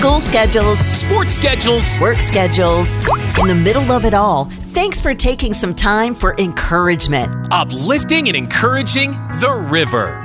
School schedules, sports schedules, work schedules. In the middle of it all, thanks for taking some time for encouragement. uplifting and encouraging the river.